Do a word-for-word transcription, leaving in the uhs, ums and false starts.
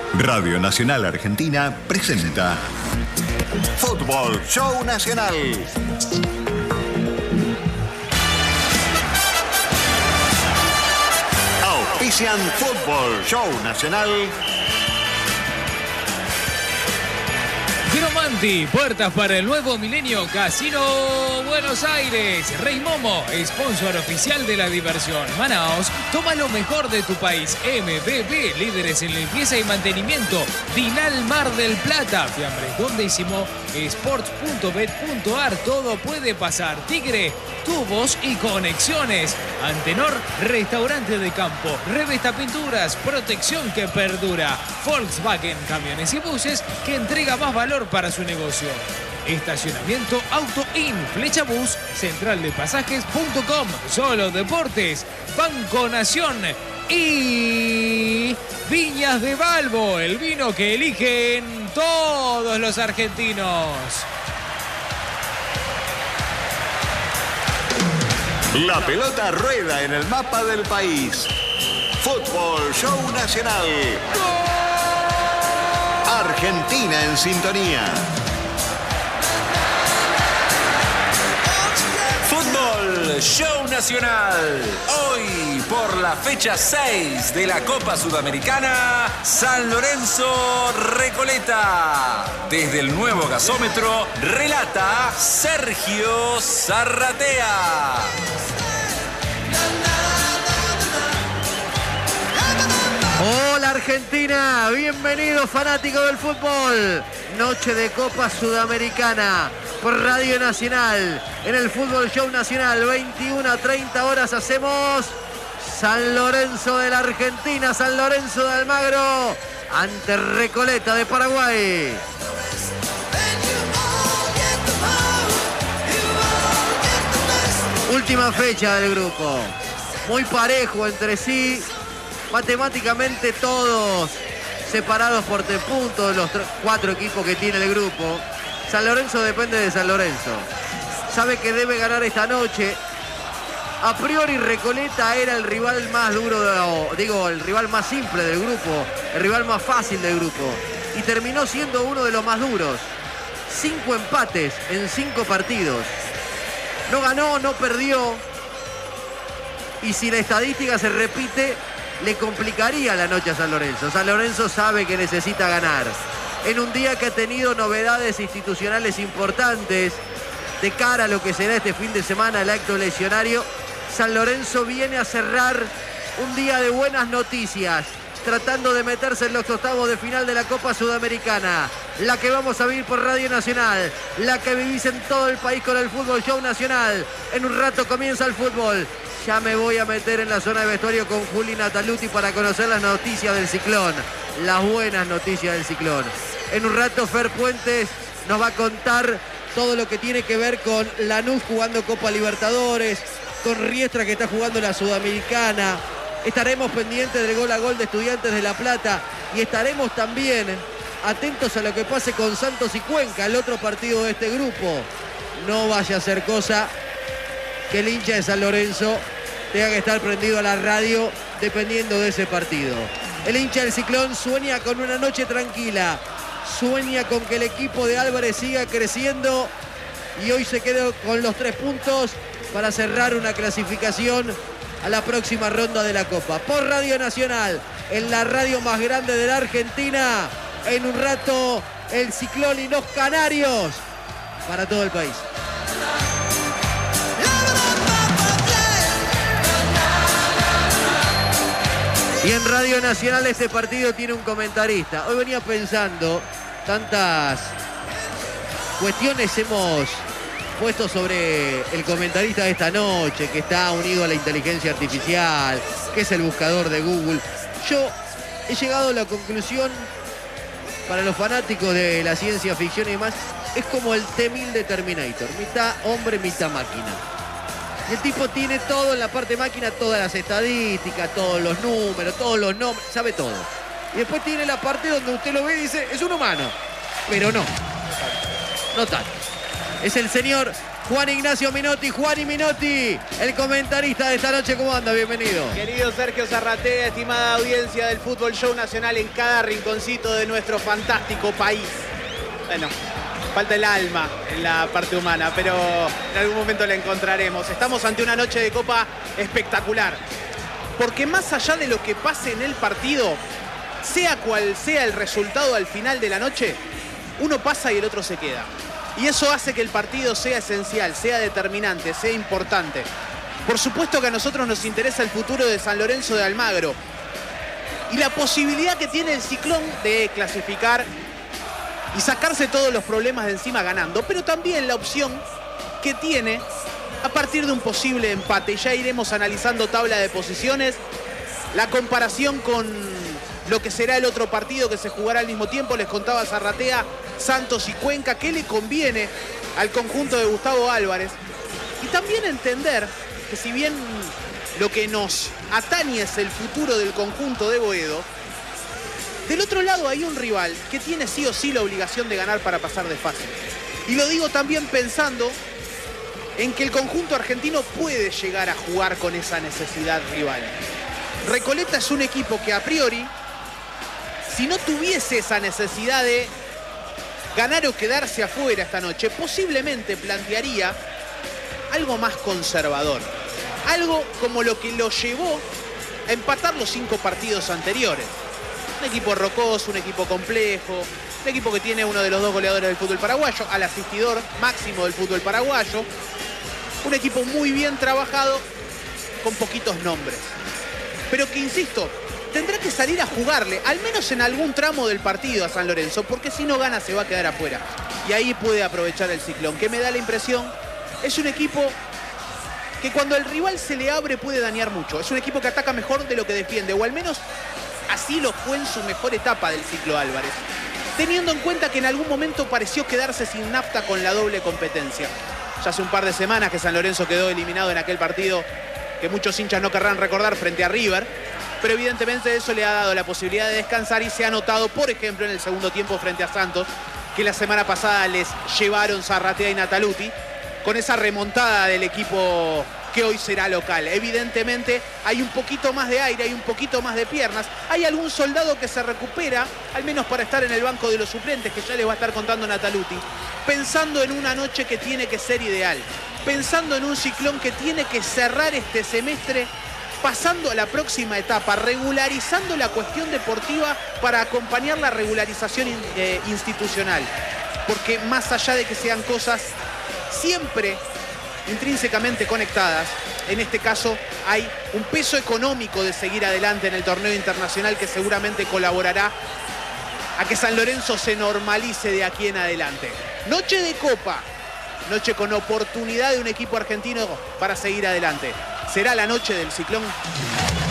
Radio Nacional Argentina presenta Fútbol Show Nacional. Auspician Fútbol Show Nacional. Giromanti, puertas para el nuevo milenio, Casino Buenos Aires. Rey Momo, sponsor oficial de la diversión. Manaos, toma lo mejor de tu país. M B B, líderes en limpieza y mantenimiento. Dinal Mar del Plata, Fiambres Dondísimo, sports punto bet punto ar, todo puede pasar. Tigre, tubos y conexiones. Antenor, restaurante de campo. Revesta Pinturas, protección que perdura. Volkswagen, camiones y buses, que entrega más valor para su negocio. Estacionamiento Auto In, Flecha Bus, central de pasajes punto com, Solo Deportes, Banco Nación y Viñas de Balbo, el vino que eligen todos los argentinos. La pelota rueda en el mapa del país. Fútbol Show Nacional. ¡Gol! Argentina en sintonía. Fútbol Show Nacional. Hoy, por la fecha seis de la Copa Sudamericana, San Lorenzo Recoleta. Desde el nuevo gasómetro, relata Sergio Zarratea. Hola Argentina, bienvenidos fanáticos del fútbol. Noche de Copa Sudamericana por Radio Nacional. En el Fútbol Show Nacional, veintiuna a treinta horas hacemos San Lorenzo de la Argentina, San Lorenzo de Almagro ante Recoleta de Paraguay. Última fecha del grupo. Muy parejo entre sí. Matemáticamente todos separados por tres puntos, los cuatro equipos que tiene el grupo. San Lorenzo depende de San Lorenzo. Sabe que debe ganar esta noche. A priori Recoleta era el rival más duro, de, digo, el rival más simple del grupo, el rival más fácil del grupo. Y terminó siendo uno de los más duros. Cinco empates en cinco partidos. No ganó, no perdió. Y si la estadística se repite, le complicaría la noche a San Lorenzo. San Lorenzo sabe que necesita ganar. En un día que ha tenido novedades institucionales importantes de cara a lo que será este fin de semana el acto lesionario, San Lorenzo viene a cerrar un día de buenas noticias, tratando de meterse en los octavos de final de la Copa Sudamericana. La que vamos a vivir por Radio Nacional, la que vivís en todo el país con el Fútbol Show Nacional. En un rato comienza el fútbol. Ya me voy a meter en la zona de vestuario con Juli Nataluti para conocer las noticias del Ciclón, las buenas noticias del Ciclón. En un rato Fer Puentes nos va a contar todo lo que tiene que ver con Lanús jugando Copa Libertadores, con Riestra que está jugando la Sudamericana. Estaremos pendientes del gol a gol de Estudiantes de La Plata y estaremos también atentos a lo que pase con Santos y Cuenca, el otro partido de este grupo. No vaya a ser cosa que el hincha de San Lorenzo tenga que estar prendido a la radio dependiendo de ese partido. El hincha del Ciclón sueña con una noche tranquila, sueña con que el equipo de Álvarez siga creciendo y hoy se quedó con los tres puntos para cerrar una clasificación a la próxima ronda de la Copa. Por Radio Nacional, en la radio más grande de la Argentina, en un rato el Ciclón y los Canarios para todo el país. Y en Radio Nacional este partido tiene un comentarista. Hoy venía pensando, tantas cuestiones hemos puesto sobre el comentarista de esta noche, que está unido a la inteligencia artificial, que es el buscador de Google. Yo he llegado a la conclusión, para los fanáticos de la ciencia ficción y demás, es como el T mil de Terminator, mitad hombre, mitad máquina. Y el tipo tiene todo en la parte máquina, todas las estadísticas, todos los números, todos los nombres, sabe todo. Y después tiene la parte donde usted lo ve y dice, es un humano. Pero no. No tanto. Es el señor Juan Ignacio Minotti. Juan y Minotti, el comentarista de esta noche. ¿Cómo anda? Bienvenido. Querido Sergio Zarratea, estimada audiencia del Fútbol Show Nacional en cada rinconcito de nuestro fantástico país. Bueno, falta el alma en la parte humana, pero en algún momento la encontraremos. Estamos ante una noche de Copa espectacular, porque más allá de lo que pase en el partido, sea cual sea el resultado al final de la noche, uno pasa y el otro se queda. Y eso hace que el partido sea esencial, sea determinante, sea importante. Por supuesto que a nosotros nos interesa el futuro de San Lorenzo de Almagro y la posibilidad que tiene el Ciclón de clasificar y sacarse todos los problemas de encima ganando, pero también la opción que tiene a partir de un posible empate. Y ya iremos analizando tabla de posiciones, la comparación con lo que será el otro partido que se jugará al mismo tiempo. Les contaba Zarratea, Santos y Cuenca, qué le conviene al conjunto de Gustavo Álvarez. Y también entender que si bien lo que nos atañe es el futuro del conjunto de Boedo, del otro lado hay un rival que tiene sí o sí la obligación de ganar para pasar de fase. Y lo digo también pensando en que el conjunto argentino puede llegar a jugar con esa necesidad rival. Recoleta es un equipo que a priori, si no tuviese esa necesidad de ganar o quedarse afuera esta noche, posiblemente plantearía algo más conservador. Algo como lo que lo llevó a empatar los cinco partidos anteriores. Un equipo rocoso, un equipo complejo, un equipo que tiene uno de los dos goleadores del fútbol paraguayo, al asistidor máximo del fútbol paraguayo. Un equipo muy bien trabajado, con poquitos nombres. Pero que, insisto, tendrá que salir a jugarle, al menos en algún tramo del partido, a San Lorenzo, porque si no gana se va a quedar afuera. Y ahí puede aprovechar el Ciclón, que me da la impresión, es un equipo que cuando el rival se le abre puede dañar mucho. Es un equipo que ataca mejor de lo que defiende, o al menos así lo fue en su mejor etapa del ciclo Álvarez. Teniendo en cuenta que en algún momento pareció quedarse sin nafta con la doble competencia. Ya hace un par de semanas que San Lorenzo quedó eliminado en aquel partido que muchos hinchas no querrán recordar frente a River, pero evidentemente eso le ha dado la posibilidad de descansar y se ha notado, por ejemplo, en el segundo tiempo frente a Santos, que la semana pasada les llevaron Zarratea y Nataluti, con esa remontada del equipo que hoy será local. Evidentemente hay un poquito más de aire, hay un poquito más de piernas, hay algún soldado que se recupera, al menos para estar en el banco de los suplentes, que ya les va a estar contando Nataluti, pensando en una noche que tiene que ser ideal, pensando en un Ciclón que tiene que cerrar este semestre pasando a la próxima etapa, regularizando la cuestión deportiva para acompañar la regularización in, eh, institucional. Porque más allá de que sean cosas siempre intrínsecamente conectadas, en este caso hay un peso económico de seguir adelante en el torneo internacional que seguramente colaborará a que San Lorenzo se normalice de aquí en adelante. Noche de Copa, noche con oportunidad de un equipo argentino para seguir adelante. ¿Será la noche del Ciclón?